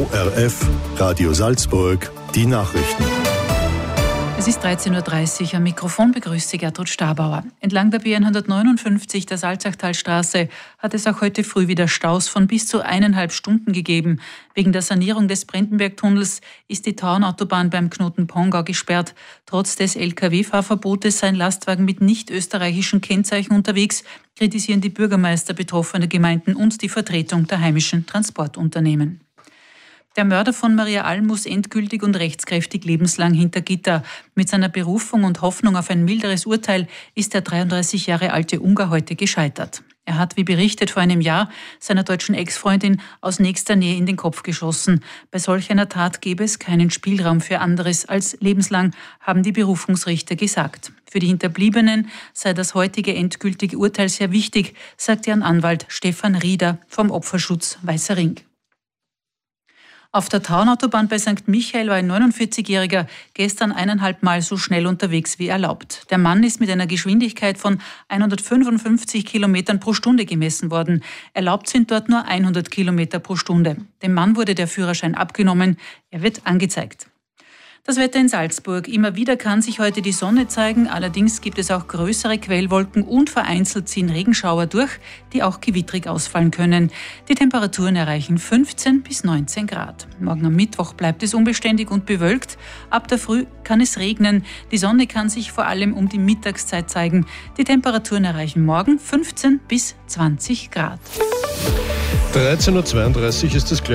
ORF, Radio Salzburg, die Nachrichten. Es ist 13.30 Uhr. Am Mikrofon begrüßt Sie Gertrud Stabauer. Entlang der B159 der Salzachtalstraße hat es auch heute früh wieder Staus von bis zu 1,5 Stunden gegeben. Wegen der Sanierung des Brendenbergtunnels ist die Tauernautobahn beim Knoten Pongau gesperrt. Trotz des Lkw-Fahrverbotes seien Lastwagen mit nicht österreichischen Kennzeichen unterwegs, kritisieren die Bürgermeister betroffener Gemeinden und die Vertretung der heimischen Transportunternehmen. Der Mörder von Maria Alm muss endgültig und rechtskräftig lebenslang hinter Gitter. Mit seiner Berufung und Hoffnung auf ein milderes Urteil ist der 33 Jahre alte Ungar heute gescheitert. Er hat, wie berichtet, vor einem Jahr seiner deutschen Ex-Freundin aus nächster Nähe in den Kopf geschossen. Bei solch einer Tat gäbe es keinen Spielraum für anderes als lebenslang, haben die Berufungsrichter gesagt. Für die Hinterbliebenen sei das heutige endgültige Urteil sehr wichtig, sagt deren Anwalt Stefan Rieder vom Opferschutz Weißer Ring. Auf der Tauernautobahn bei St. Michael war ein 49-Jähriger gestern 1,5 Mal so schnell unterwegs wie erlaubt. Der Mann ist mit einer Geschwindigkeit von 155 Kilometern pro Stunde gemessen worden. Erlaubt sind dort nur 100 Kilometer pro Stunde. Dem Mann wurde der Führerschein abgenommen. Er wird angezeigt. Das Wetter in Salzburg. Immer wieder kann sich heute die Sonne zeigen, allerdings gibt es auch größere Quellwolken und vereinzelt ziehen Regenschauer durch, die auch gewittrig ausfallen können. Die Temperaturen erreichen 15 bis 19 Grad. Morgen am Mittwoch bleibt es unbeständig und bewölkt. Ab der Früh kann es regnen. Die Sonne kann sich vor allem um die Mittagszeit zeigen. Die Temperaturen erreichen morgen 15 bis 20 Grad. 13.32 Uhr ist das